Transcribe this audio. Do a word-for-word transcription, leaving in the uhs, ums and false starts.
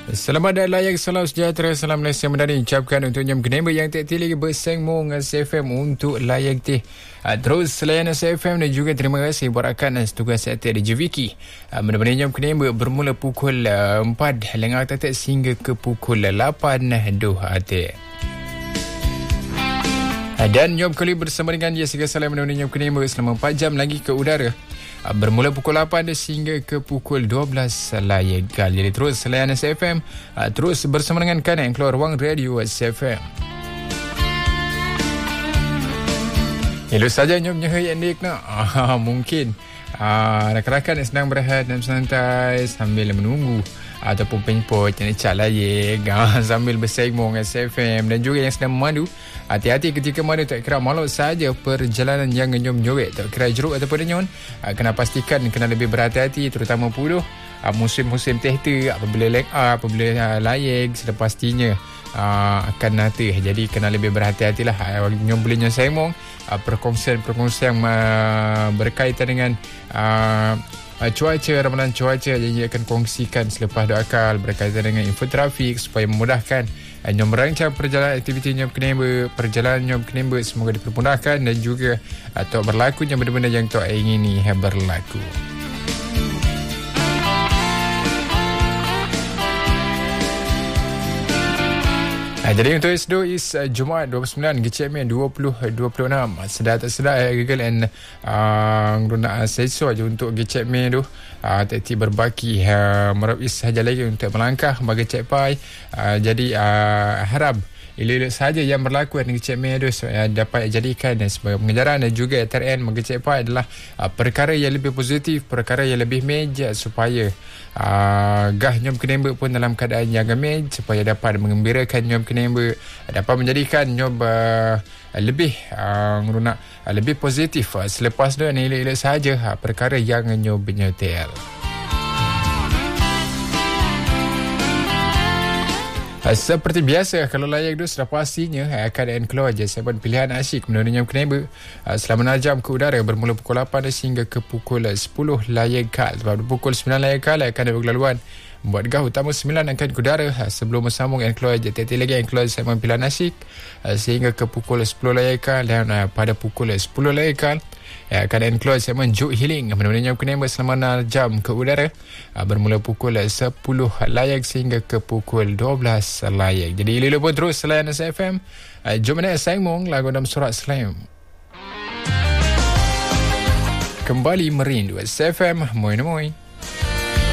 Selamat dan layak, salam sejahtera, salam Malaysia Madani ucapkan untuk nyam kenembek yang tak tili bersengmong S F M untuk layak teh. Terus selain S F M dan juga terima kasih buat rakan tugas saya di J V K. Benda-benda nyam kenembek bermula pukul empat lengah tetek sehingga ke pukul lapan doh atik. Dan nyom kali bersama dengan dia segala salam benda-benda nyam kenembek selama empat jam lagi ke udara. Bermula pukul lapan sehingga ke pukul dua belas layakal. Jadi terus selain S F M, terus bersama dengan kanan keluar ruang radio S F M. Hello saja nyom nyahai endik nak. Ah, mungkin ah, rakan-rakan yang sedang berehat dan santai sambil menunggu ataupun penyemput yang cat layak ah, sambil bersengmong S F M, dan juga yang sedang memandu. Hati-hati ketika mana tak kira malau saja perjalanan yang nyom-nyowek, tak kira jeruk ataupun denyon, kena pastikan kena lebih berhati-hati, terutama puluh musim-musim tehta apabila leg up, apabila layak sudah pastinya uh, akan natih. Jadi kena lebih berhati-hatilah. Nyom boleh nyom sengmong uh, perkongsian-perkongsian uh, berkaitan dengan uh, uh, cuaca, ramalan cuaca. Jadi akan kongsikan selepas doakal berkaitan dengan info trafik supaya memudahkan nyom merancang perjalanan aktiviti nyom kenembek, perjalanan nyom kenembek semoga dipermudahkan dan juga atau berlakunya benda-benda yang tak ingini berlaku. Jadi untuk S D O is uh, Jumaat dua puluh sembilan G C M dua puluh dua puluh enam. Sedar tak sedar uh, Google and uh, guna sesok je untuk G C M tu. Uh, Teti berbaki uh, merapis sahaja lagi untuk melangkah bagi cepai. Uh, jadi uh, harap elok-elok sahaja yang berlaku dengan G C M tu uh, dapat jadikan uh, sebagai pengejaran, dan juga T R N bagi cepai adalah uh, perkara yang lebih positif, perkara yang lebih meja supaya Uh, gah nyom kenembek pun dalam keadaan yang gemej supaya dapat mengembirakan nyom kenembek, dapat menjadikan nyom uh, lebih uh, uh, lebih positif uh, selepas tu ni elok-elok sahaja uh, perkara yang nyom benyotel. Seperti biasa, kalau layak tu sudah pastinya akan keluar je sebab pilihan asyik menurut nyom kenembek selama enam jam ke udara bermula pukul lapan sehingga ke pukul sepuluh layakal. Sebab pukul sembilan layakal akan ada berlaluan buat gah utama sembilan akan ke udara sebelum bersambung yang keluar je teti lagi yang keluar segmen pilihan asyik sehingga ke pukul sepuluh layakal, dan pada pukul sepuluh layakal akan keluar segmen Juk Healing menurut nyom kenembek selama enam jam ke udara bermula pukul sepuluh layak sehingga ke pukul dua belas layak. Jadi elok-elok pun terus selain S F M. Jom nak sengmong lagu dalam surat Slam. Kembali merindu S F M. Moi moi.